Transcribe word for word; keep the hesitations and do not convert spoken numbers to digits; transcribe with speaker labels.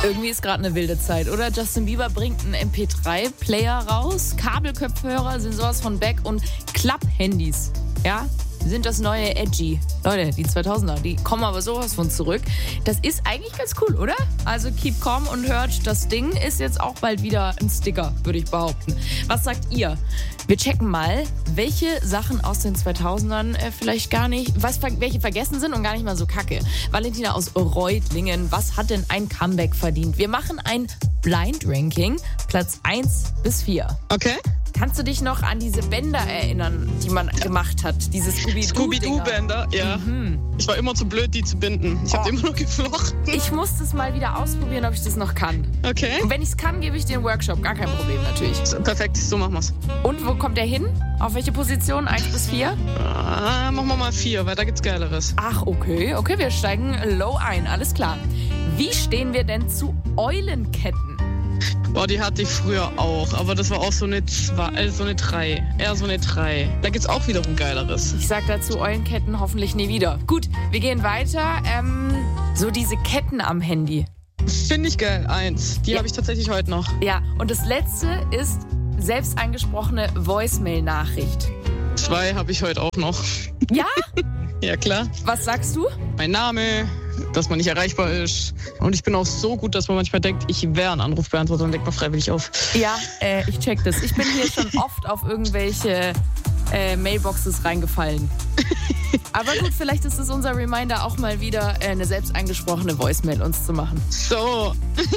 Speaker 1: Irgendwie ist gerade eine wilde Zeit, oder? Justin Bieber bringt einen M P drei Player raus, Kabelkopfhörer sind sowas von back und Klapp-Handys, ja, sind das neue Edgy. Leute, die zweitausender, die kommen aber sowas von zurück. Das ist eigentlich ganz cool, oder? Also keep calm und hört, das Ding ist jetzt auch bald wieder ein Sticker, würde ich behaupten. Was sagt ihr? Wir checken mal, welche Sachen aus den zweitausendern äh, vielleicht gar nicht, was, welche vergessen sind und gar nicht mal so kacke. Valentina aus Reutlingen, was hat denn ein Comeback verdient? Wir machen ein Blind Ranking, Platz eins bis vier.
Speaker 2: Okay.
Speaker 1: Kannst du dich noch an diese Bänder erinnern, die man gemacht hat? Diese Scooby-Doo-Dinger?
Speaker 2: Scooby-Doo-Bänder, ja. Mhm. Ich war immer zu blöd, die zu binden. Ich oh. habe die immer nur geflochten.
Speaker 1: Ich muss das mal wieder ausprobieren, ob ich das noch kann.
Speaker 2: Okay.
Speaker 1: Und wenn ich es kann, gebe ich dir einen Workshop. Gar kein Problem, natürlich.
Speaker 2: So, perfekt, so machen wir's.
Speaker 1: Und wo kommt der hin? Auf welche Position? Eins bis vier?
Speaker 2: Ah, machen wir mal vier, weil da gibt's Geileres.
Speaker 1: Ach, okay. Okay, wir steigen low ein. Alles klar. Wie stehen wir denn zu Eulenketten?
Speaker 2: Boah, die hatte ich früher auch, aber das war auch so eine zwei, äh, so eine drei. Eher so eine drei. Da gibt's auch wiederum Geileres.
Speaker 1: Ich sag dazu Eulenketten hoffentlich nie wieder. Gut, wir gehen weiter. Ähm, so diese Ketten am Handy.
Speaker 2: Finde ich geil. Eins. Die ja. habe ich tatsächlich heute noch.
Speaker 1: Ja, und das letzte ist selbst eingesprochene Voicemail-Nachricht.
Speaker 2: Zwei habe ich heute auch noch.
Speaker 1: Ja?
Speaker 2: Ja, klar.
Speaker 1: Was sagst du?
Speaker 2: Mein Name, dass man nicht erreichbar ist. Und ich bin auch so gut, dass man manchmal denkt, ich wäre ein Anrufbeantworter und legt man freiwillig auf.
Speaker 1: Ja, äh, ich check das. Ich bin hier schon oft auf irgendwelche äh, Mailboxes reingefallen. Aber gut, vielleicht ist es unser Reminder, auch mal wieder äh, eine selbst eingesprochene Voicemail uns zu machen.
Speaker 2: So.